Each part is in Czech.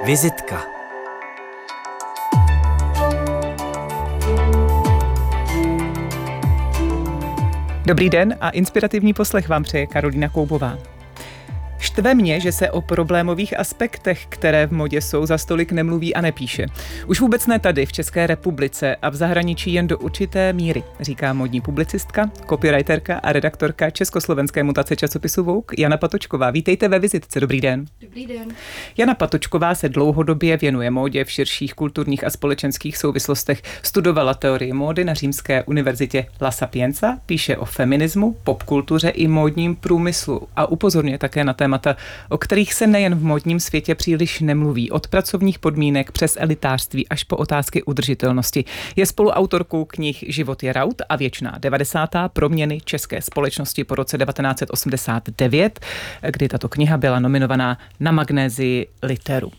Vizitka. Dobrý den a inspirativní poslech vám přeje Karolína Koubová. Štve mě, že se o problémových aspektech, které v modě jsou, za stolik nemluví a nepíše. Už vůbec ne tady, v České republice a v zahraničí jen do určité míry, říká modní publicistka, copywriterka a redaktorka československé mutace časopisu Vogue Jana Patočková. Vítejte ve Vizitce, dobrý den. Dobrý den. Jana Patočková se dlouhodobě věnuje módě v širších kulturních a společenských souvislostech. Studovala teorii módy na Římské univerzitě La Sapienza, píše o feminismu, popkultuře i módním průmyslu a upozorňuje také na témata, o kterých se nejen v módním světě příliš nemluví, od pracovních podmínek přes elitářství až po otázky udržitelnosti. Je spoluautorkou knih Život je raut a Věčná 90. proměny české společnosti po roce 1989, kdy tato kniha byla nominovaná na Magnézii Literu.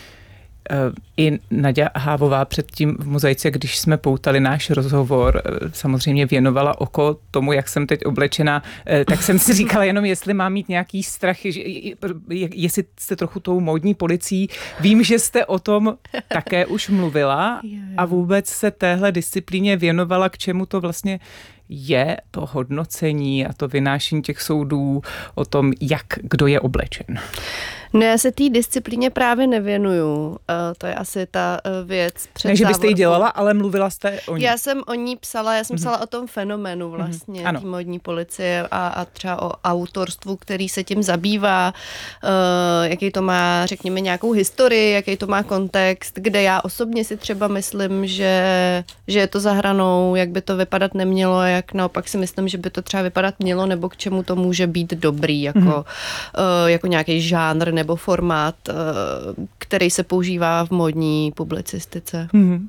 I Naďa Hávová předtím v Mozaice, když jsme poutali náš rozhovor, samozřejmě věnovala oko tomu, jak jsem teď oblečená, tak jsem si říkala jenom, jestli mám mít nějaký strach, jestli jste trochu tou módní policií. Vím, že jste o tom také už mluvila a vůbec se téhle disciplíně věnovala, k čemu to vlastně je, to hodnocení a to vynášení těch soudů o tom, jak kdo je oblečen. No já se té disciplíně právě nevěnuju. To je asi ta věc před Ne, že byste ji závorkou. dělala, ale mluvila jste o ní. Já jsem o ní psala, psala o tom fenomenu vlastně, té módní policie a třeba o autorstvu, který se tím zabývá, jaký to má, řekněme, nějakou historii, jaký to má kontext, kde já osobně si třeba myslím, že je to za hranou, jak by to vypadat nemělo a jak naopak si myslím, že by to třeba vypadat mělo, nebo k čemu to může být dobrý, jako nějaký žánr nebo formát, který se používá v módní publicistice.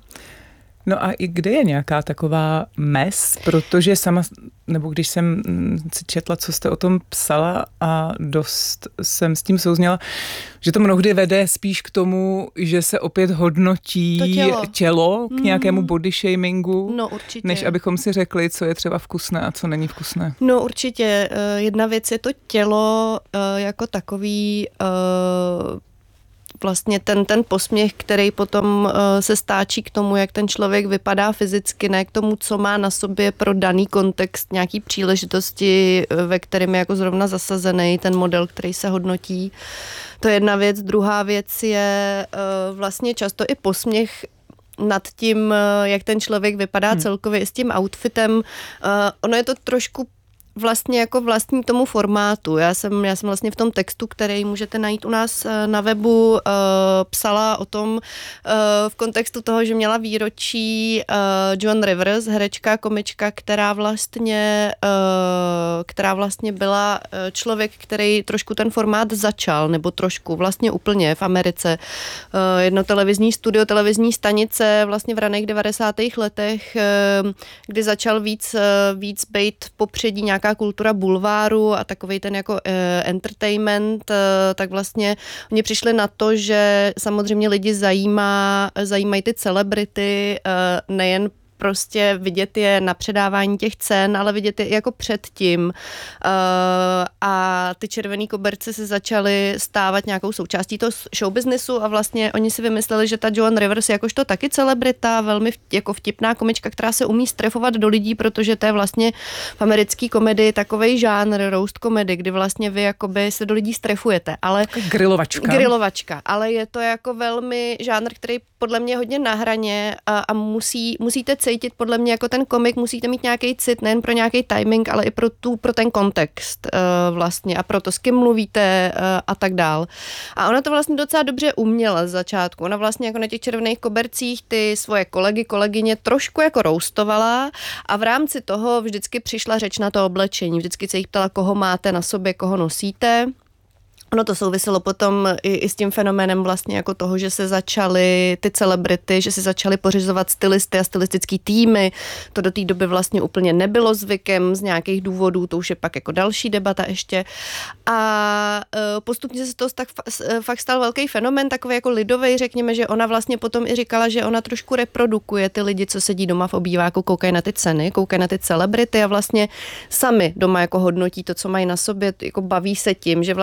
No a i kde je nějaká taková mez, protože sama, nebo když jsem si četla, co jste o tom psala a dost jsem s tím souzněla, že to mnohdy vede spíš k tomu, že se opět hodnotí tělo k nějakému body shamingu, no, určitě. Než abychom si řekli, co je třeba vkusné a co není vkusné. No určitě. Jedna věc je to tělo jako takový, vlastně ten posměch, který potom se stáčí k tomu, jak ten člověk vypadá fyzicky, ne k tomu, co má na sobě pro daný kontext, nějaký příležitosti, ve kterém je jako zrovna zasazený ten model, který se hodnotí. To je jedna věc. Druhá věc je vlastně často i posměch nad tím, jak ten člověk vypadá celkově s tím outfitem. Ono je to trošku vlastně jako vlastní tomu formátu. Já jsem vlastně v tom textu, který můžete najít u nás na webu, psala o tom v kontextu toho, že měla výročí Joan Rivers, herečka, komička, která vlastně byla člověk, který trošku ten formát začal, nebo trošku vlastně úplně v Americe. Jedno televizní studio, televizní stanice vlastně v raných 90. letech, kdy začal víc bejt v popředí nějaká kultura bulváru a takovej ten jako entertainment, tak vlastně oni přišli na to, že samozřejmě lidi zajímají ty celebrity, nejen prostě vidět je na předávání těch cen, ale vidět je jako předtím. A ty červený koberce se začaly stávat nějakou součástí toho showbiznesu a vlastně oni si vymysleli, že ta Joan Rivers je jakožto taky celebrita, velmi jako vtipná komička, která se umí strefovat do lidí, protože to je vlastně v americké komedii takovej žánr, roast komedy, kdy vlastně vy jakoby se do lidí strefujete. Ale grilovačka, ale je to jako velmi žánr, který podle mě hodně na hraně a musíte cítit, podle mě jako ten komik, musíte mít nějaký cit, nejen pro nějaký timing, ale i pro ten kontext vlastně a pro to, s kým mluvíte a tak dál. A ona to vlastně docela dobře uměla z začátku. Ona vlastně jako na těch červených kobercích ty svoje kolegyně trošku jako roustovala a v rámci toho vždycky přišla řeč na to oblečení. Vždycky se jich ptala, koho máte na sobě, koho nosíte. Ono to souviselo potom i s tím fenoménem vlastně jako toho, že se začaly ty celebrity, že si začaly pořizovat stylisty a stylistický týmy. To do té doby vlastně úplně nebylo zvykem z nějakých důvodů, to už je pak jako další debata ještě. A postupně se to fakt stal velký fenomén, takový jako lidovej, řekněme, že ona vlastně potom i říkala, že ona trošku reprodukuje ty lidi, co sedí doma v obýváku, koukají na ty ceny, koukají na ty celebrity a vlastně sami doma jako hodnotí to, co mají na sobě, jako baví se tím, že vlastně ona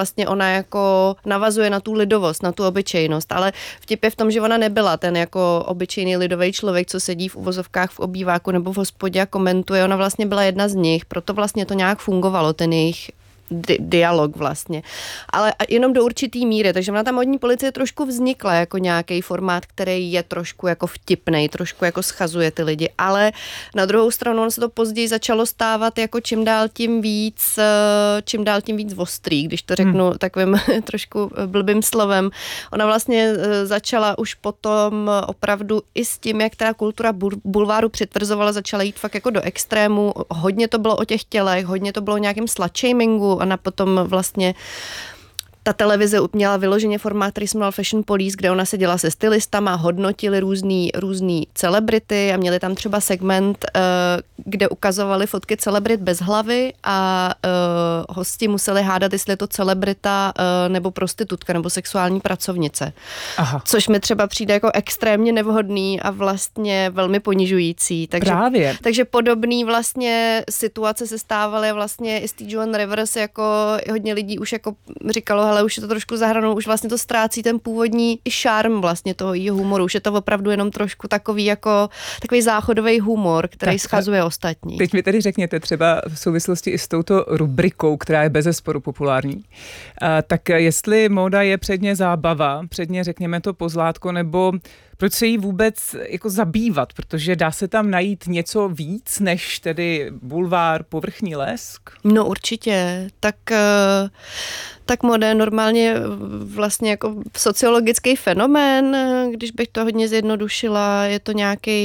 ona jako navazuje na tu lidovost, na tu obyčejnost, ale vtip je v tom, že ona nebyla ten jako obyčejný lidový člověk, co sedí v uvozovkách v obýváku nebo v hospodě a komentuje, ona vlastně byla jedna z nich, proto vlastně to nějak fungovalo, ten jejich dialog vlastně. Ale jenom do určitý míry, takže ona ta modní policie trošku vznikla jako nějaký formát, který je trošku jako vtipnej, trošku jako schazuje ty lidi, ale na druhou stranu on se to později začalo stávat jako čím dál tím víc ostrý, když to řeknu takovým trošku blbým slovem. Ona vlastně začala už potom opravdu i s tím, jak ta kultura bulváru přitvrzovala, začala jít fakt jako do extrému. Hodně to bylo o těch tělech, hodně to bylo o nějakém slut-shamingu. Ona potom vlastně ta televize měla vyloženě formát, který se jmenoval Fashion Police, kde ona seděla se stylistama, hodnotili různý celebrity a měli tam třeba segment, kde ukazovali fotky celebrit bez hlavy a hosti museli hádat, jestli je to celebrita nebo prostitutka nebo sexuální pracovnice. Aha. Což mi třeba přijde jako extrémně nevhodný a vlastně velmi ponižující. Takže podobný vlastně situace se stávaly vlastně i s T. Joan Rivers, jako hodně lidí už jako říkalo, hele, už je to trošku za hranou, už vlastně to ztrácí ten původní i šarm vlastně toho jejího humoru, už je to opravdu jenom trošku takový záchodový humor, který schazuje ostatní. Teď mi tady řekněte třeba v souvislosti i s touto rubrikou, která je bezesporu populární, tak jestli móda je předně zábava, předně řekněme to pozlátko, nebo proč se jí vůbec jako zabývat, protože dá se tam najít něco víc, než tedy bulvár, povrchní lesk? No určitě, tak moda je normálně vlastně jako sociologický fenomén, když bych to hodně zjednodušila, je to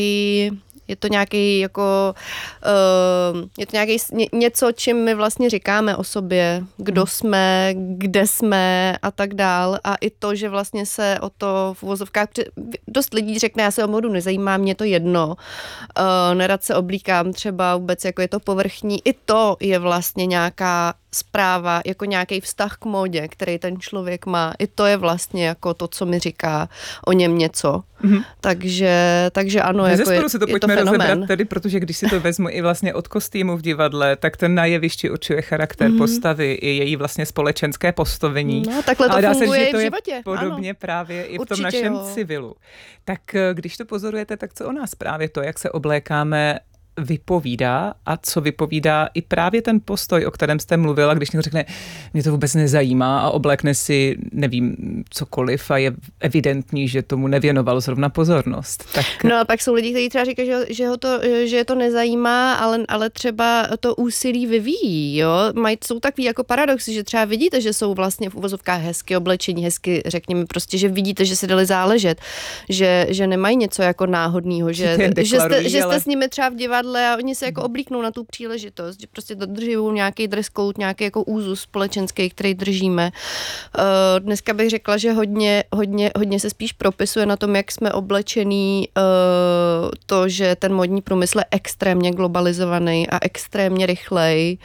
něco, čím my vlastně říkáme o sobě, kdo jsme, kde jsme a tak dál. A i to, že vlastně se o to v uvozovkách, dost lidí řekne, já se o modu nezajímám, mě to jedno, nerad se oblíkám třeba vůbec, jako je to povrchní. I to je vlastně nějaká zpráva, jako nějaký vztah k módě, který ten člověk má. I to je vlastně jako to, co mi říká o něm něco. Mm-hmm. Takže ano, jako je se to je to pojďme fenomén. Rozebrat tedy, protože když si to vezmu i vlastně od kostýmu v divadle, tak ten na jevišti určuje charakter postavy i její vlastně společenské postavení. No, takhle to funguje i v životě. Podobně ano. právě i v Určitě tom našem jo. civilu. Tak když to pozorujete, tak co o nás právě to, jak se oblékáme, vypovídá a co vypovídá i právě ten postoj, o kterém jste mluvila, když někdo řekne, mě to vůbec nezajímá a oblékne si, nevím, cokoliv a je evidentní, že tomu nevěnoval zrovna pozornost. Tak... No a pak jsou lidi, kteří třeba říkají, že je to nezajímá, ale třeba to úsilí vyvíjí, jo. Jsou takový jako paradoxy, že třeba vidíte, že jsou vlastně v uvozovkách hezky oblečení, hezky, řekněme prostě, že vidíte, že si dali záležet, že nemají něco jako náhodného, že jste s nimi třeba v divadle a oni se jako oblíknou na tu příležitost, že prostě dodržují nějaký dress code, nějaký jako úzus společenský, který držíme. Dneska bych řekla, že hodně se spíš propisuje na tom, jak jsme oblečený, to, že ten modní průmysl je extrémně globalizovaný a extrémně rychlej.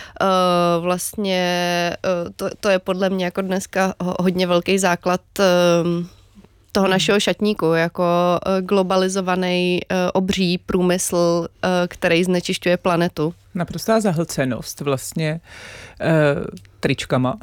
Vlastně to je podle mě jako dneska hodně velký základ toho našeho šatníku, jako globalizovaný obří průmysl, který znečišťuje planetu. Naprostá zahlcenost vlastně tričkama.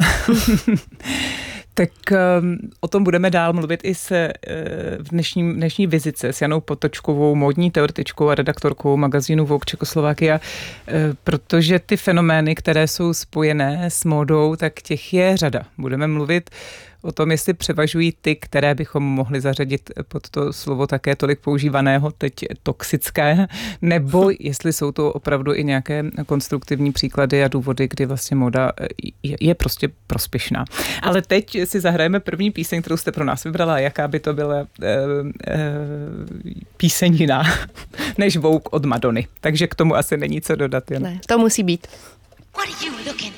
Tak o tom budeme dál mluvit i se v dnešní vizice s Janou Potočkovou, módní teoretičkou a redaktorkou magazínu Vogue Čekoslovakia, protože ty fenomény, které jsou spojené s módou, tak těch je řada. Budeme mluvit o tom, jestli převažují ty, které bychom mohli zařadit pod to slovo také tolik používaného, teď toxické, nebo jestli jsou to opravdu i nějaké konstruktivní příklady a důvody, kdy vlastně móda je prostě prospěšná. Ale teď si zahrajeme první píseň, kterou jste pro nás vybrala. Jaká by to byla píseň jiná než Vogue od Madony. Takže k tomu asi není co dodat. Jen. Ne, to musí být. What are you looking